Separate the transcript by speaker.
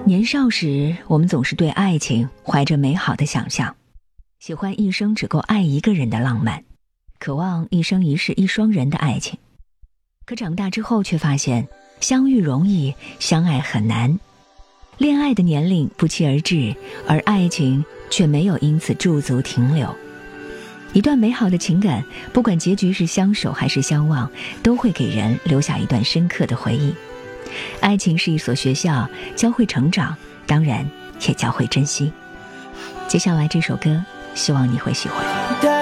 Speaker 1: 年少时，我们总是对爱情怀着美好的想象，喜欢一生只够爱一个人的浪漫，渴望一生一世一双人的爱情。可长大之后却发现，相遇容易，相爱很难。恋爱的年龄不期而至，而爱情却没有因此驻足停留。一段美好的情感，不管结局是相守还是相忘，都会给人留下一段深刻的回忆。爱情是一所学校，教会成长，当然也教会珍惜。接下来这首歌，希望你会喜欢。